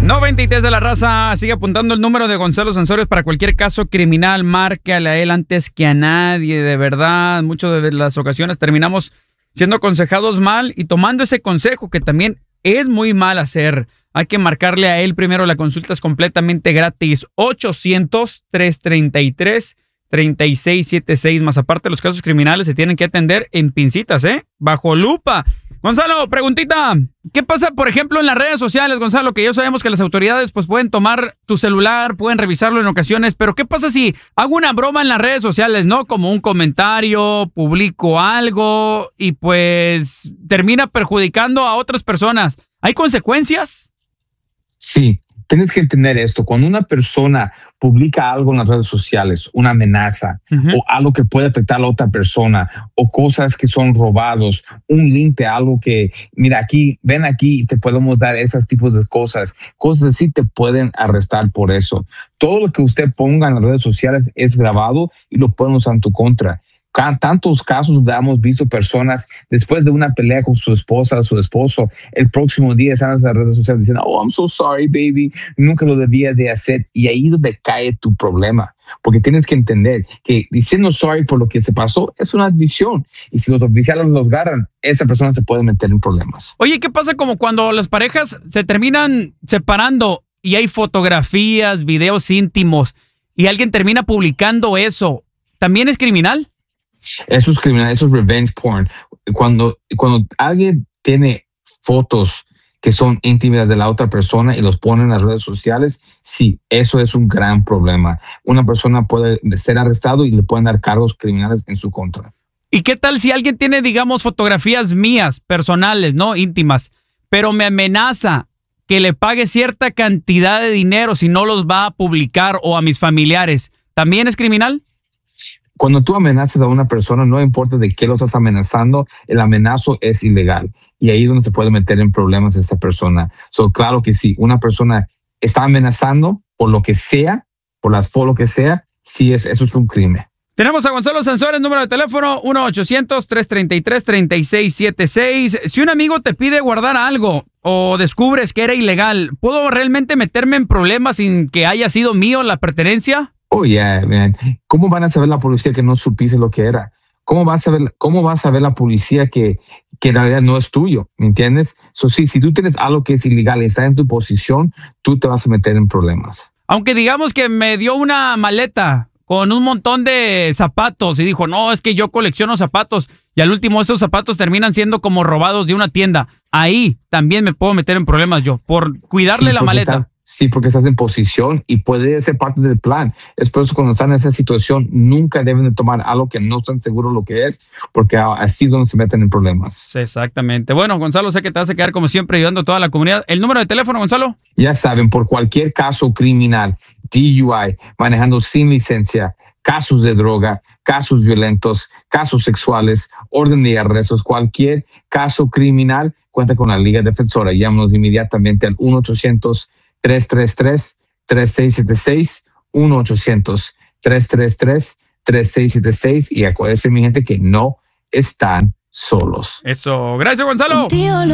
93 de la raza, sigue apuntando el número de Gonzalo Sansores para cualquier caso criminal. Márcale a él antes que a nadie, de verdad. Muchas de las ocasiones terminamos siendo aconsejados mal y tomando ese consejo que también es muy mal hacer. Hay que marcarle a él primero. La consulta es completamente gratis. 800-333-3676. Más aparte, los casos criminales se tienen que atender en pincitas, bajo lupa. Gonzalo, preguntita. ¿Qué pasa, por ejemplo, en las redes sociales, Gonzalo? Que ya sabemos que las autoridades pues pueden tomar tu celular, pueden revisarlo en ocasiones, pero ¿qué pasa si hago una broma en las redes sociales, no? Como un comentario, publico algo y pues termina perjudicando a otras personas. ¿Hay consecuencias? Sí, tienes que entender esto. Cuando una persona publica algo en las redes sociales, una amenaza o algo que puede afectar a la otra persona o cosas que son robados, un link de algo que, mira aquí, ven aquí y te podemos dar esos tipos de cosas así te pueden arrestar por eso. Todo lo que usted ponga en las redes sociales es grabado y lo pueden usar en tu contra. Tantos casos donde hemos visto personas después de una pelea con su esposa o su esposo, el próximo día están en las redes sociales diciendo, oh, I'm so sorry, baby, nunca lo debía de hacer. Y ahí es donde cae tu problema, porque tienes que entender que diciendo sorry por lo que se pasó es una admisión. Y si los oficiales los agarran, esa persona se puede meter en problemas. Oye, ¿qué pasa como cuando las parejas se terminan separando y hay fotografías, videos íntimos y alguien termina publicando eso? ¿También es criminal? Eso es criminal, eso es revenge porn. Cuando alguien tiene fotos que son íntimas de la otra persona y los pone en las redes sociales, sí, eso es un gran problema. Una persona puede ser arrestado y le pueden dar cargos criminales en su contra. ¿Y qué tal si alguien tiene, digamos, fotografías mías, personales, no íntimas, pero me amenaza que le pague cierta cantidad de dinero si no los va a publicar o a mis familiares? ¿También es criminal? Cuando tú amenazas a una persona, no importa de qué lo estás amenazando, el amenazo es ilegal. Y ahí es donde se puede meter en problemas esa persona. Claro que sí, una persona está amenazando por lo que sea, por las fotos, lo que sea, sí, eso es un crimen. Tenemos a Gonzalo Sansores, número de teléfono 1-800-333-3676. Si un amigo te pide guardar algo o descubres que era ilegal, ¿puedo realmente meterme en problemas sin que haya sido mío la pertenencia? Oh, yeah, man. ¿Cómo van a saber la policía que no supiste lo que era? ¿Cómo va a saber la policía que en realidad no es tuyo? ¿Me entiendes? Sí, si tú tienes algo que es ilegal y está en tu posición, tú te vas a meter en problemas. Aunque digamos que me dio una maleta con un montón de zapatos y dijo, no, es que yo colecciono zapatos y al último estos zapatos terminan siendo como robados de una tienda. Ahí también me puedo meter en problemas yo por cuidarle la maleta. Sí, porque estás en posición y puede ser parte del plan. Es por eso cuando están en esa situación nunca deben de tomar algo que no están seguros lo que es, porque así es donde se meten en problemas. Sí, exactamente. Bueno, Gonzalo, sé que te vas a quedar como siempre ayudando a toda la comunidad. ¿El número de teléfono, Gonzalo? Ya saben, por cualquier caso criminal, DUI, manejando sin licencia, casos de droga, casos violentos, casos sexuales, orden de arrestos, cualquier caso criminal, cuenta con la Liga Defensora. Llámanos inmediatamente al 1-800-333-3676, 1-800-333-3676 y acuérdense, mi gente, que no están solos. Eso. Gracias, Gonzalo.